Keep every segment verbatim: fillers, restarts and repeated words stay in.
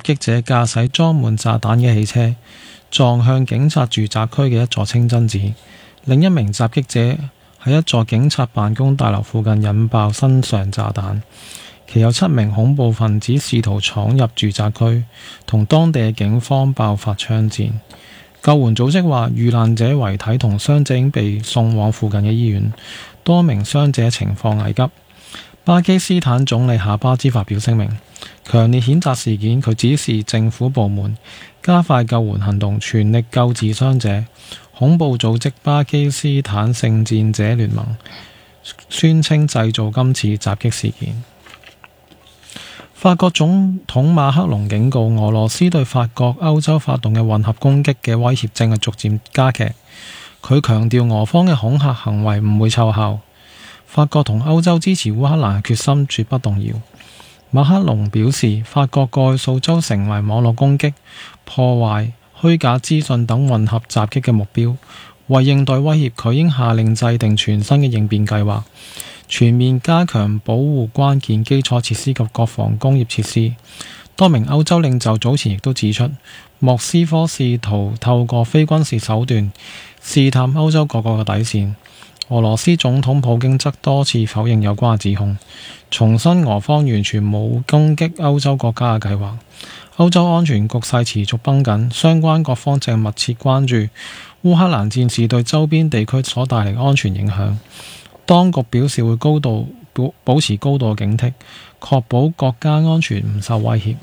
擊者駕駛裝滿炸彈嘅汽車撞向警察住宅區嘅一座清真寺，另一名襲擊者喺一座警察辦公大樓附近引爆身上炸彈，其有七名恐怖分子試圖闖入住宅區，同當地嘅警方爆發槍戰。救援組織話，遇難者遺體同傷者已經被送往附近嘅醫院，多名傷者情況危急。巴基斯坦總理夏巴茲發表聲明，強烈譴責事件。佢指示政府部門加快救援行動，全力救治傷者。恐怖組織巴基斯坦聖戰者聯盟宣稱製造今次襲擊事件。法國總統馬克龍警告，俄羅斯對法國、歐洲發動嘅混合攻擊嘅威脅正係逐漸加劇。佢強調俄方嘅恐嚇行為唔會奏效。法國同歐洲支持烏克蘭嘅決心絕不動搖。馬克龍表示，法國過去數週成為網絡攻擊、破壞、虛假資訊等混合襲擊嘅目標。為應對威脅，佢應下令制定全新嘅應變計劃，全面加強保護關鍵基礎設施及國防工業設施。多名歐洲領袖早前亦都指出，莫斯科試圖透過非軍事手段試探歐洲各國嘅底線。俄羅斯總統普京則多次否認有關指控，重申俄方完全冇攻擊歐洲國家嘅計劃。歐洲安全局勢持續繃緊，相關各方正密切關注烏克蘭戰事對周邊地區所帶嚟安全影響。當局表示會高度保保持高度警惕，確保國家安全唔受威脅。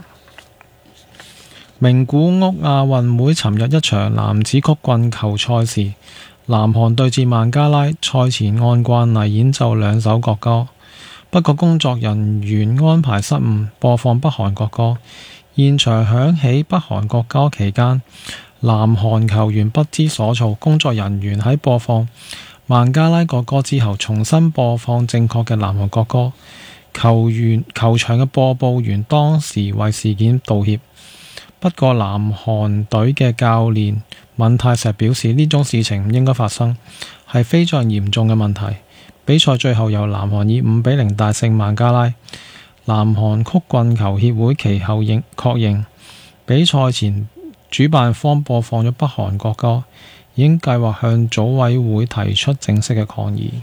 名古屋亞運會尋日一場男子曲棍球賽事，南韓對戰孟加拉，賽前按慣例演奏兩首國歌，不過工作人員安排失誤，播放北韓國歌。現場響起北韓國歌期間，南韓球員不知所措，工作人員喺播放孟加拉國歌之後，重新播放正確嘅南韓國歌。球員球場嘅播報員當時為事件道歉。不過南韓隊嘅教練敏泰石表示，呢種事情唔應該發生，係非常嚴重嘅問題。比賽最後由南韓以五比零大勝孟加拉。南韓曲棍球協會其後認確認，比賽前主辦方播放咗北韓國歌，已經計劃向組委會提出正式嘅抗議。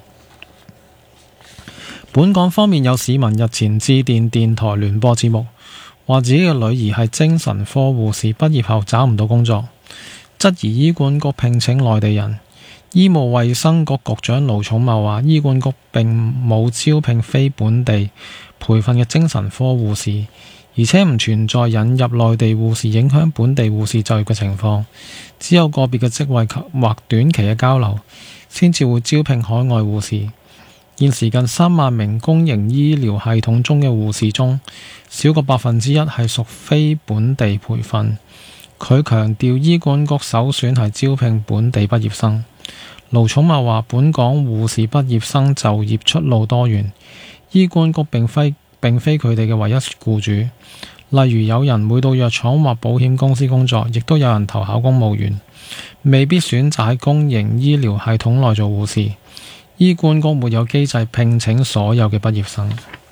本港方面有市民日前致電電台聯播節目，話自己嘅女兒係精神科護士，畢業後找唔到工作，質疑醫管局聘請內地人。醫務衛生局局長盧寵茂話，醫管局並冇招聘非本地培訓嘅精神科護士，而且唔存在引入內地護士影響本地護士就業嘅情況，只有個別嘅職位或短期嘅交流，先至會招聘海外護士。現時近三萬名公營醫療系統中嘅護士中，少過百分之一係屬非本地培訓。佢強調醫管局首選係招聘本地畢業生。盧寵茂話，本港護士畢業生就業出路多元，醫管局並非並非佢哋嘅唯一僱主。例如有人會到藥廠或保險公司工作，亦都有人投考公務員，未必選擇喺公營醫療系統內做護士。醫管局沒有機制聘請所有嘅畢業生。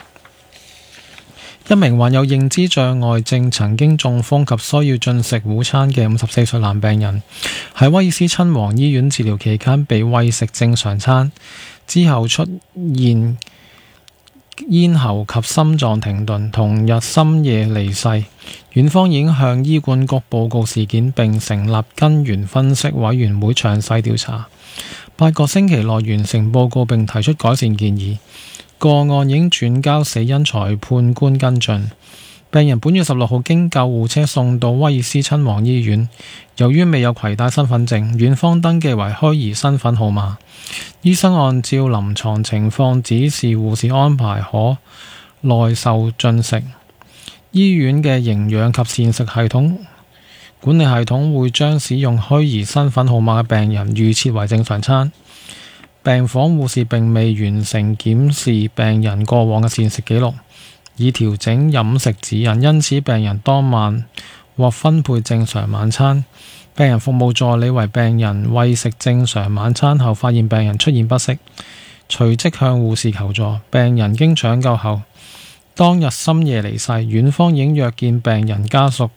一名患有認知障礙症、曾經中風及需要進食午餐嘅五十四歲男病人，喺威爾斯親王醫院治療期間被餵食正常餐，之後出現咽喉及心臟停頓，同日深夜離世。院方已經向醫管局報告事件，並成立根源分析委員會詳細調查。八個星期內完成報告並提出改善建議。個案已經轉交死因裁判官跟進。病人本月十六號經救護車送到威爾斯親王醫院，由於未有攜帶身份證，院方登記為虛擬身份號碼。醫生按照臨床情況指示護士安排可耐受進食。醫院嘅營養及膳食系統管理系統會將使用虛擬身份號碼嘅病人預設為正常餐。病房護士並未完成檢視病人過往嘅膳食記錄，以調整飲食指引，因此病人當晚獲分配正常晚餐。病人服務助理為病人餵食正常晚餐後，發現病人出現不適，隨即向護士求助。病人經搶救後，當日深夜離世。院方已經約見病人家屬。